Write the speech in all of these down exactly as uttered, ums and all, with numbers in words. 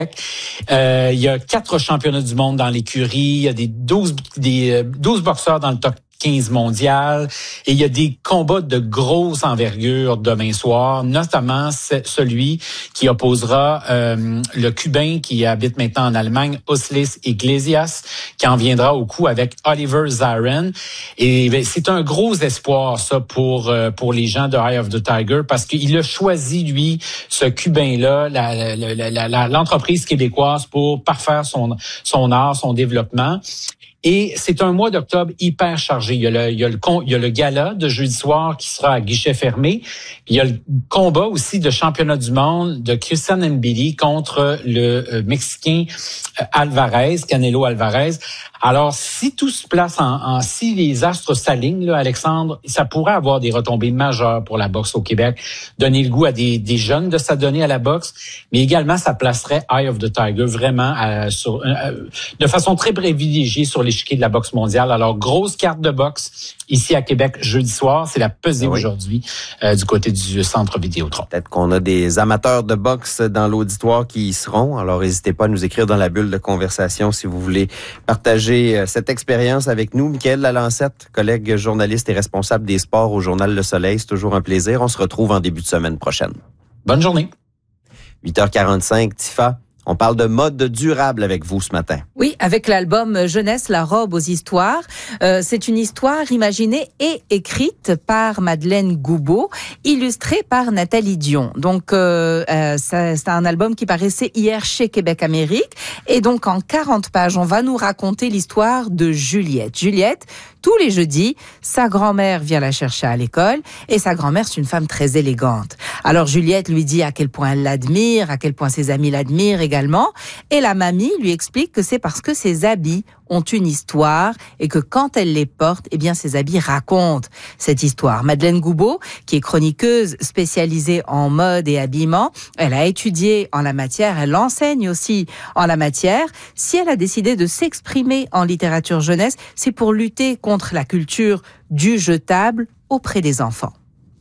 Euh, il y a quatre championnats du monde dans l'écurie. Il y a des douze, des douze boxeurs dans le top quinze mondial. Et il y a des combats de grosse envergure demain soir, notamment celui qui opposera euh, le Cubain qui habite maintenant en Allemagne, Oslis Iglesias, qui en viendra au coup avec Oliver Zarin. Et ben, c'est un gros espoir, ça, pour euh, pour les gens de Eye of the Tiger, parce qu'il a choisi, lui, ce Cubain-là, la, la, la, la, l'entreprise québécoise pour parfaire son, son art, son développement. Et c'est un mois d'octobre hyper chargé. Il y a le, il y a le, il y a le gala de jeudi soir qui sera à guichet fermé. Il y a le combat aussi de championnat du monde de Christian Mbili contre le Mexicain Alvarez, Canelo Alvarez. Alors, si tout se place en, en si les astres s'alignent, là, Alexandre, ça pourrait avoir des retombées majeures pour la boxe au Québec, donner le goût à des, des jeunes de s'adonner à la boxe, mais également ça placerait Eye of the Tiger vraiment à, sur, à, de façon très privilégiée sur l'échiquier de la boxe mondiale. Alors, grosse carte de boxe ici à Québec jeudi soir, c'est la pesée oui. aujourd'hui euh, du côté du centre Vidéotron. Peut-être qu'on a des amateurs de boxe dans l'auditoire qui y seront, alors n'hésitez pas à nous écrire dans la bulle de conversation si vous voulez partager cette expérience avec nous. Michaël Lalancette, collègue journaliste et responsable des sports au Journal Le Soleil. C'est toujours un plaisir. On se retrouve en début de semaine prochaine. Bonne journée. huit heures quarante-cinq, Tifa. On parle de mode durable avec vous ce matin. Oui, avec l'album Jeunesse, la robe aux histoires. Euh, c'est une histoire imaginée et écrite par Madeleine Goubeau, illustrée par Nathalie Dion. Donc, euh, euh, ça, c'est un album qui paraissait hier chez Québec Amérique. Et donc, en quarante pages, on va nous raconter l'histoire de Juliette. Juliette, tous les jeudis, sa grand-mère vient la chercher à l'école et sa grand-mère, c'est une femme très élégante. Alors, Juliette lui dit à quel point elle l'admire, à quel point ses amis l'admirent également. Et la mamie lui explique que c'est parce que ses habits ont une histoire et que quand elle les porte, eh bien, ses habits racontent cette histoire. Madeleine Goubeau, qui est chroniqueuse spécialisée en mode et habillement, elle a étudié en la matière, elle enseigne aussi en la matière. Si elle a décidé de s'exprimer en littérature jeunesse, c'est pour lutter contre la culture du jetable auprès des enfants.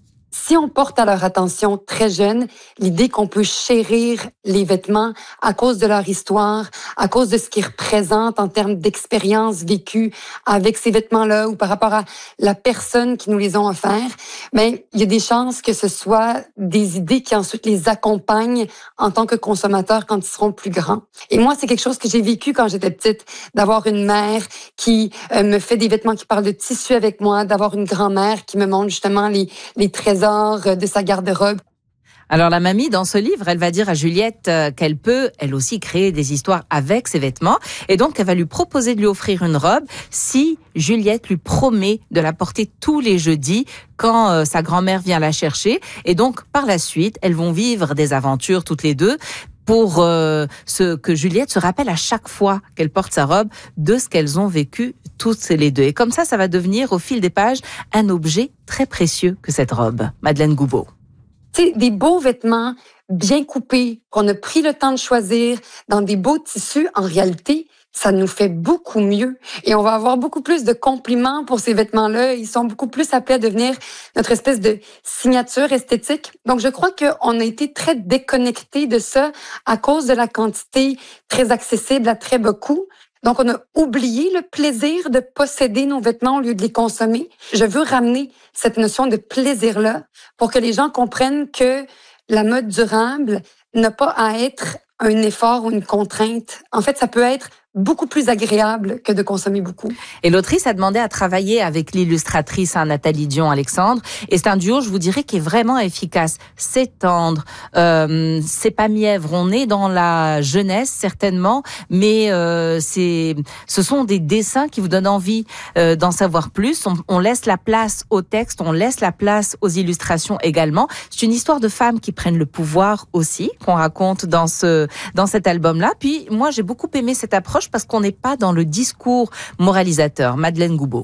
Si on porte à leur attention très jeune l'idée qu'on peut chérir les vêtements à cause de leur histoire, à cause de ce qu'ils représentent en termes d'expérience vécue avec ces vêtements-là ou par rapport à la personne qui nous les ont offerts, ben il y a des chances que ce soit des idées qui ensuite les accompagnent en tant que consommateurs quand ils seront plus grands. Et moi, c'est quelque chose que j'ai vécu quand j'étais petite, d'avoir une mère qui euh, me fait des vêtements qui parlent de tissu avec moi, d'avoir une grand-mère qui me montre justement les, les trésors de sa garde-robe. Alors la mamie, dans ce livre, elle va dire à Juliette euh, qu'elle peut, elle aussi, créer des histoires avec ses vêtements. Et donc, elle va lui proposer de lui offrir une robe si Juliette lui promet de la porter tous les jeudis quand euh, sa grand-mère vient la chercher. Et donc, par la suite, elles vont vivre des aventures toutes les deux pour euh, ce que Juliette se rappelle à chaque fois qu'elle porte sa robe de ce qu'elles ont vécu toutes les deux. Et comme ça, ça va devenir au fil des pages un objet très précieux que cette robe. Madeleine Goubeau. Tu sais, des beaux vêtements bien coupés, qu'on a pris le temps de choisir dans des beaux tissus, en réalité, ça nous fait beaucoup mieux. Et on va avoir beaucoup plus de compliments pour ces vêtements-là. Ils sont beaucoup plus appelés à devenir notre espèce de signature esthétique. Donc, je crois qu'on a été très déconnectés de ça à cause de la quantité très accessible à très bas coût. Donc, on a oublié le plaisir de posséder nos vêtements au lieu de les consommer. Je veux ramener cette notion de plaisir-là pour que les gens comprennent que la mode durable n'a pas à être un effort ou une contrainte. En fait, ça peut être beaucoup plus agréable que de consommer beaucoup. Et l'autrice a demandé à travailler avec l'illustratrice hein, Nathalie Dion Alexandre. Et c'est un duo, je vous dirais, qui est vraiment efficace. C'est tendre, euh, c'est pas mièvre. On est dans la jeunesse certainement, mais euh, c'est, ce sont des dessins qui vous donnent envie euh, d'en savoir plus. On, on laisse la place au texte, on laisse la place aux illustrations également. C'est une histoire de femmes qui prennent le pouvoir aussi, qu'on raconte dans ce dans cet album-là. Puis moi, j'ai beaucoup aimé cette approche parce qu'on n'est pas dans le discours moralisateur. Madeleine Goubeau.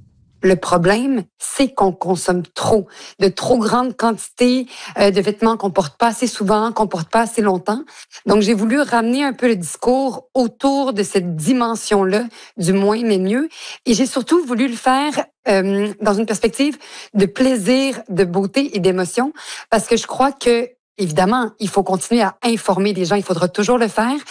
Le problème, c'est qu'on consomme trop, de trop grandes quantités euh, de vêtements qu'on porte pas assez souvent, qu'on porte pas assez longtemps. Donc, j'ai voulu ramener un peu le discours autour de cette dimension-là, du moins mais mieux. Et j'ai surtout voulu le faire euh, dans une perspective de plaisir, de beauté et d'émotion, parce que je crois que évidemment, il faut continuer à informer les gens, il faudra toujours le faire,